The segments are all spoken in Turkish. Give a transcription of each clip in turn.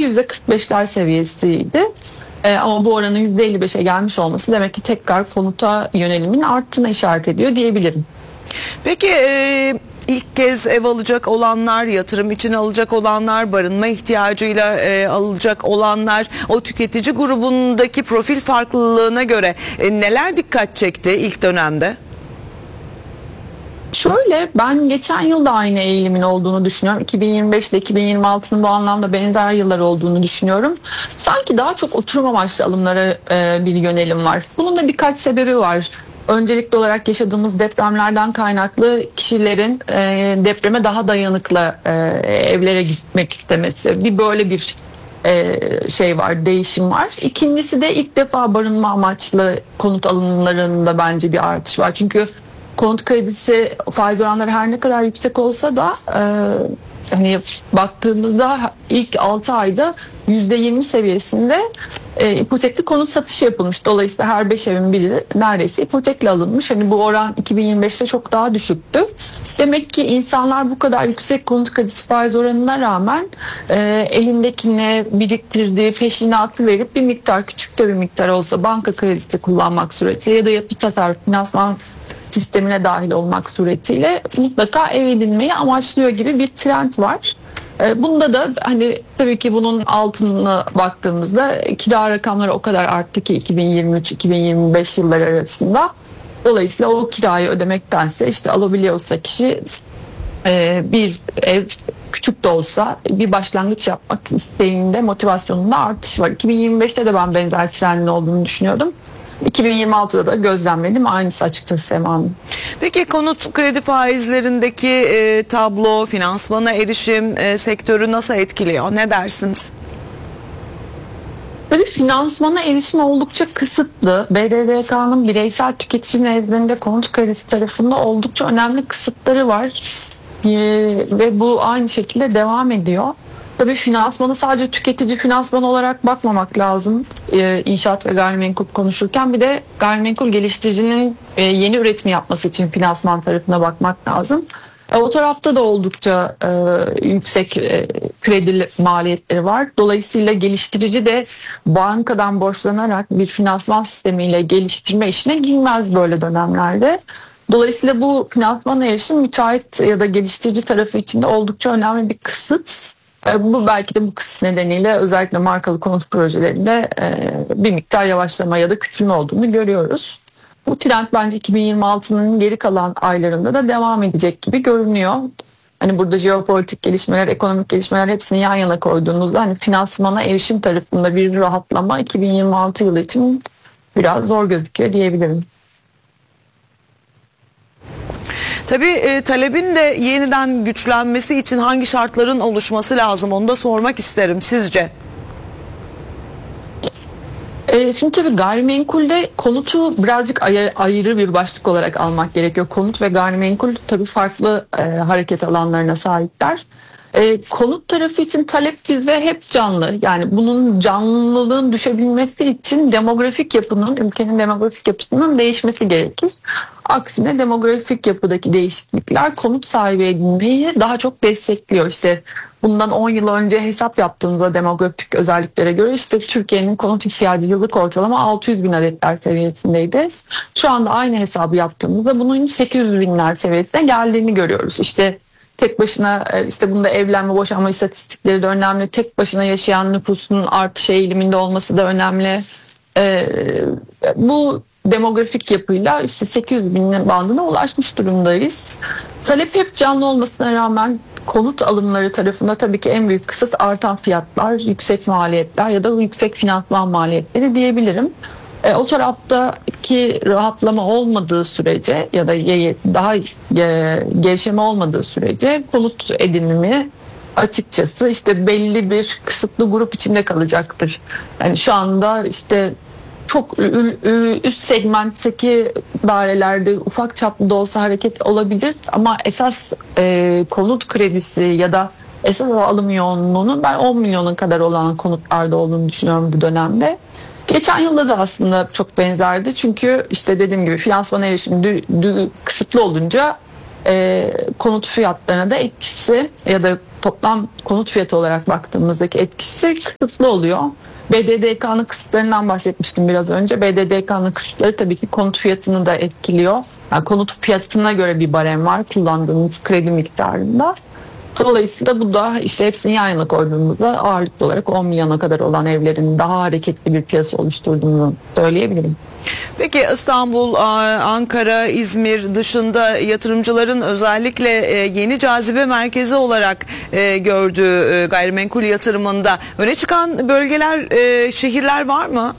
%45'ler seviyesiydi. Ama bu oranın %55'e gelmiş olması demek ki tekrar konuta yönelimin arttığına işaret ediyor diyebilirim. Peki ilk kez ev alacak olanlar, yatırım için alacak olanlar, barınma ihtiyacıyla alacak olanlar, o tüketici grubundaki profil farklılığına göre neler dikkat çekti ilk dönemde? Şöyle, ben geçen yıl da aynı eğilimin olduğunu düşünüyorum. 2025 ile 2026'nın bu anlamda benzer yıllar olduğunu düşünüyorum. Sanki daha çok oturum amaçlı alımlara bir yönelim var. Bunun da birkaç sebebi var. Öncelikli olarak yaşadığımız depremlerden kaynaklı kişilerin depreme daha dayanıklı evlere gitmek istemesi. Böyle bir şey var, değişim var. İkincisi de ilk defa barınma amaçlı konut alımlarında bence bir artış var. Çünkü konut kredisi faiz oranları her ne kadar yüksek olsa da hani baktığımızda ilk 6 ayda %20 seviyesinde ipotekli konut satışı yapılmış. Dolayısıyla her 5 evin biri neredeyse ipotekle alınmış. Hani bu oran 2025'te çok daha düşüktü. Demek ki insanlar bu kadar yüksek konut kredisi faiz oranına rağmen elindekine biriktirdiği peşinatı verip bir miktar, küçük de bir miktar olsa banka kredisi kullanmak suretiyle ya da yapı tasarruf finansman sistemine dahil olmak suretiyle mutlaka ev edinmeyi amaçlıyor gibi bir trend var. Bunda da hani tabii ki bunun altına baktığımızda kira rakamları o kadar arttı ki 2023-2025 yılları arasında. Dolayısıyla o kirayı ödemektense işte alabiliyorsa kişi bir ev küçük de olsa bir başlangıç yapmak isteğinde, motivasyonunda artış var. 2025'te de ben benzer trendin olduğunu düşünüyordum. 2026'da da gözlemledim. Aynısı açıkçası Sema Hanım. Peki konut kredi faizlerindeki tablo, finansmana erişim sektörü nasıl etkiliyor? Ne dersiniz? Tabii finansmana erişim oldukça kısıtlı. BDDK'nın bireysel tüketici nezdinde konut kredisi tarafında oldukça önemli kısıtları var. Ve bu aynı şekilde devam ediyor. Tabii finansmanı sadece tüketici finansmanı olarak bakmamak lazım. İnşaat ve gayrimenkul konuşurken bir de gayrimenkul geliştiricinin yeni üretim yapması için finansman tarafına bakmak lazım. O tarafta da oldukça yüksek kredi maliyetleri var. Dolayısıyla geliştirici de bankadan borçlanarak bir finansman sistemiyle geliştirme işine girmez böyle dönemlerde. Dolayısıyla bu finansman erişim müteahhit ya da geliştirici tarafı için de oldukça önemli bir kısıt. Bu belki de bu kısıt nedeniyle özellikle markalı konut projelerinde bir miktar yavaşlama ya da küçülme olduğunu görüyoruz. Bu trend bence 2026'nın geri kalan aylarında da devam edecek gibi görünüyor. Hani burada jeopolitik gelişmeler, ekonomik gelişmeler hepsini yan yana koyduğunuzda hani finansmana erişim tarafında bir rahatlama 2026 yılı için biraz zor gözüküyor diyebilirim. Tabii talebin de yeniden güçlenmesi için hangi şartların oluşması lazım onu da sormak isterim sizce? Şimdi tabii gayrimenkulde konutu birazcık ayrı bir başlık olarak almak gerekiyor. Konut ve gayrimenkul tabii farklı hareket alanlarına sahipler. Konut tarafı için talep bizde hep canlı. Yani bunun canlılığın düşebilmesi için ülkenin demografik yapısının değişmesi gerekir. Aksine demografik yapıdaki değişiklikler konut sahibi edinmeyi daha çok destekliyor. İşte bundan 10 yıl önce hesap yaptığımızda demografik özelliklere göre işte Türkiye'nin konut ihtiyacı yıllık ortalama 600 bin adetler seviyesindeydi. Şu anda aynı hesabı yaptığımızda bunun 800 binler seviyesine geldiğini görüyoruz. İşte tek başına işte bunda evlenme, boşanma istatistikleri de önemli. Tek başına yaşayan nüfusun artış eğiliminde olması da önemli. Bu demografik yapıyla işte 800 bin bandına ulaşmış durumdayız. Talep hep canlı olmasına rağmen konut alımları tarafında tabii ki en büyük kısıt artan fiyatlar, yüksek maliyetler ya da yüksek finansman maliyetleri diyebilirim. O taraftaki rahatlama olmadığı sürece ya da daha gevşeme olmadığı sürece konut edinimi açıkçası işte belli bir kısıtlı grup içinde kalacaktır. Yani şu anda işte çok üst segmentteki dairelerde ufak çaplı da olsa hareket olabilir ama esas konut kredisi ya da esas alım yoğunluğunun ben 10 milyonun kadar olan konutlarda olduğunu düşünüyorum bu dönemde. Geçen yılda da aslında çok benzerdi çünkü işte dediğim gibi finansman erişimi kısıtlı olunca konut fiyatlarına da etkisi ya da toplam konut fiyatı olarak baktığımızdaki etkisi kısıtlı oluyor. BDDK'nın kısıtlarından bahsetmiştim biraz önce. BDDK'nın kısıtları tabii ki konut fiyatını da etkiliyor. Yani konut fiyatına göre bir barem var kullandığımız kredi miktarında. Dolayısıyla bu da işte hepsini yan yana koyduğumuzda ağırlıklı olarak 10 milyona kadar olan evlerin daha hareketli bir piyasa oluşturduğunu söyleyebilirim. Peki İstanbul, Ankara, İzmir dışında yatırımcıların özellikle yeni cazibe merkezi olarak gördüğü gayrimenkul yatırımında öne çıkan bölgeler, şehirler var mı?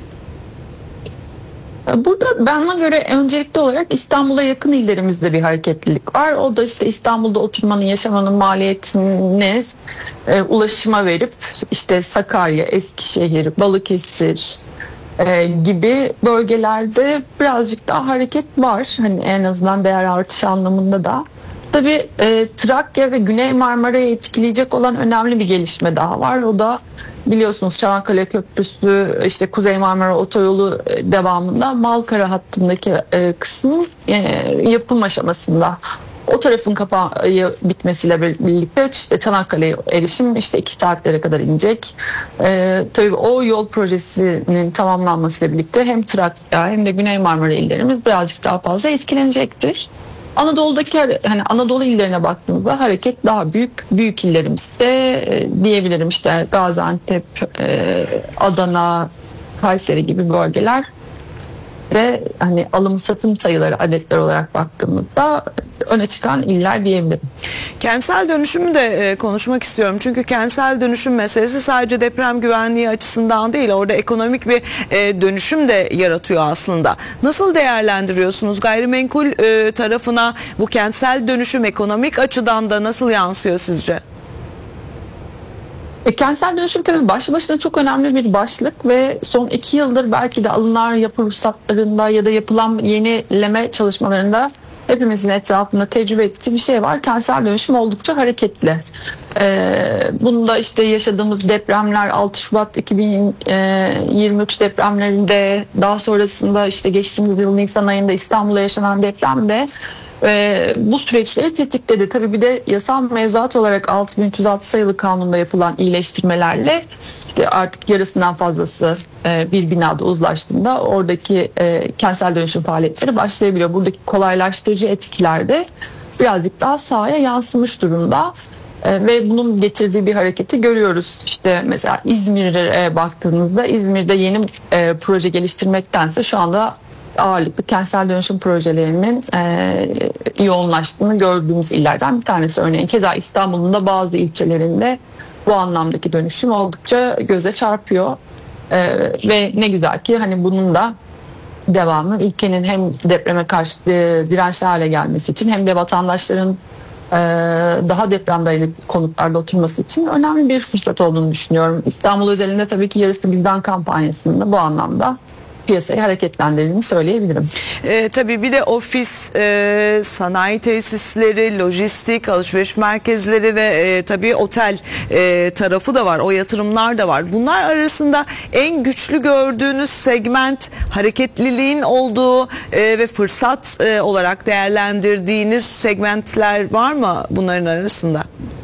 Burada bana göre öncelikli olarak İstanbul'a yakın illerimizde bir hareketlilik var. O da işte İstanbul'da oturmanın, yaşamanın maliyetini ulaşıma verip işte Sakarya, Eskişehir, Balıkesir gibi bölgelerde birazcık daha hareket var. Hani en azından değer artışı anlamında da. Tabii Trakya ve Güney Marmara'yı etkileyecek olan önemli bir gelişme daha var. O da biliyorsunuz Çanakkale Köprüsü, işte Kuzey Marmara Otoyolu devamında Malkara hattındaki kısmın yapım aşamasında. O tarafın kapağı bitmesiyle birlikte işte Çanakkale'ye erişim işte 2 saatlere kadar inecek. Tabii o yol projesinin tamamlanmasıyla birlikte hem Trakya hem de Güney Marmara illerimiz birazcık daha fazla etkilenecektir. Anadolu'daki hani Anadolu illerine baktığımızda hareket daha büyük illerimizde diyebilirim işte Gaziantep, Adana, Kayseri gibi bölgeler ve hani alım satım sayıları adetler olarak baktığımızda öne çıkan iller diyebilirim. Kentsel dönüşümü de konuşmak istiyorum. Çünkü kentsel dönüşüm meselesi sadece deprem güvenliği açısından değil, orada ekonomik bir dönüşüm de yaratıyor aslında. Nasıl değerlendiriyorsunuz? Gayrimenkul tarafına bu kentsel dönüşüm ekonomik açıdan da nasıl yansıyor sizce? Kentsel dönüşüm tabii başlı başına çok önemli bir başlık ve son 2 yıldır belki de alınan yapı ruhsatlarında ya da yapılan yenileme çalışmalarında hepimizin etrafında tecrübe ettiği bir şey var. Kentsel dönüşüm oldukça hareketli. Bunda işte yaşadığımız depremler 6 Şubat 2023 depremlerinde, daha sonrasında işte geçtiğimiz yıl Nisan ayında İstanbul'da yaşanan depremde bu süreçleri tetikledi. Tabii bir de yasal mevzuat olarak 6306 sayılı kanunda yapılan iyileştirmelerle işte artık yarısından fazlası bir binada uzlaştığında oradaki kentsel dönüşüm faaliyetleri başlayabiliyor. Buradaki kolaylaştırıcı etkiler de birazcık daha sahaya yansımış durumda. Ve bunun getirdiği bir hareketi görüyoruz. İşte mesela İzmir'e baktığımızda İzmir'de yeni proje geliştirmektense şu anda ağırlıklı kentsel dönüşüm projelerinin yoğunlaştığını gördüğümüz illerden bir tanesi örneğin. Keza İstanbul'un da bazı ilçelerinde bu anlamdaki dönüşüm oldukça göze çarpıyor. Ve ne güzel ki hani bunun da devamı ülkenin hem depreme karşı dirençli hale gelmesi için hem de vatandaşların daha deprem dayanıklı konutlarda oturması için önemli bir fırsat olduğunu düşünüyorum. İstanbul özelinde tabii ki yarısı bizden kampanyasında bu anlamda piyasayı hareketlendirdiğini söyleyebilirim. Tabii bir de ofis, sanayi tesisleri, lojistik, alışveriş merkezleri ve tabii otel tarafı da var. O yatırımlar da var. Bunlar arasında en güçlü gördüğünüz segment, hareketliliğin olduğu ve fırsat olarak değerlendirdiğiniz segmentler var mı bunların arasında?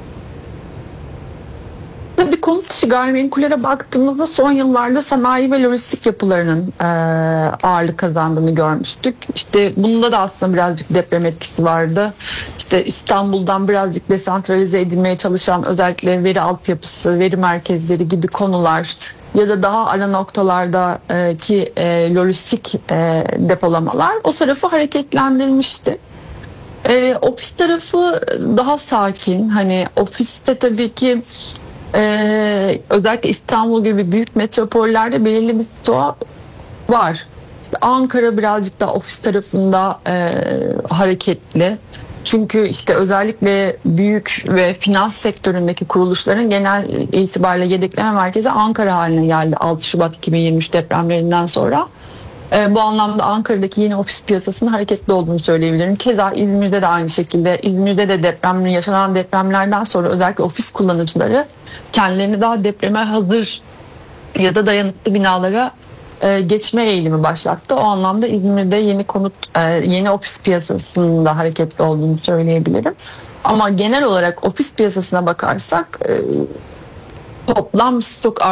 Tabii konut dışı gayrimenkullere baktığımızda son yıllarda sanayi ve lojistik yapılarının ağırlık kazandığını görmüştük. İşte bunda da aslında birazcık deprem etkisi vardı. İşte İstanbul'dan birazcık desantralize edilmeye çalışan özellikle veri altyapısı, veri merkezleri gibi konular ya da daha ara noktalardaki lojistik depolamalar o tarafı hareketlendirmişti. Ofis tarafı daha sakin. Hani ofiste tabii ki özellikle İstanbul gibi büyük metropollerde belirli bir stoğa var. İşte Ankara birazcık daha ofis tarafında hareketli. Çünkü işte özellikle büyük ve finans sektöründeki kuruluşların genel itibariyle yedekleme merkezi Ankara haline geldi 6 Şubat 2023 depremlerinden sonra. Bu anlamda Ankara'daki yeni ofis piyasasının hareketli olduğunu söyleyebilirim. Keza İzmir'de de aynı şekilde. İzmir'de de yaşanan depremlerden sonra özellikle ofis kullanıcıları kendilerini daha depreme hazır ya da dayanıklı binalara geçme eğilimi başlattı. O anlamda İzmir'de yeni ofis piyasasının da hareketli olduğunu söyleyebilirim. Ama genel olarak ofis piyasasına bakarsak toplam stok